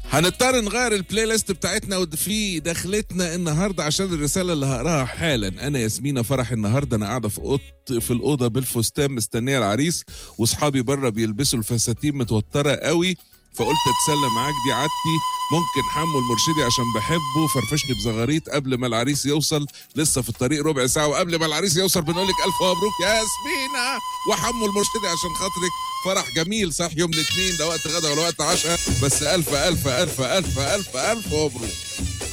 هنضطر نغير البلاي ليست بتاعتنا وفي دخلتنا النهارده عشان الرساله اللي هقراها حالا. انا ياسمينة فرح النهارده، انا قاعده في الاوضه بالفستان مستنيه العريس، واصحابي بره بيلبسوا الفساتين متوتره قوي، فقلت اتسلى معاك، دي عادتي. ممكن حمو المرشدي عشان بحبه فرفشني بزغاريط قبل ما العريس يوصل، لسه في الطريق ربع ساعه وقبل ما العريس يوصل بنقول لك الف مبروك يا ياسمينة وحمو المرشدي عشان خاطرك. فرح جميل صح يوم الاثنين، ده وقت غدا ولا وقت عشاء، بس الف الف الف الف الف الف مبروك.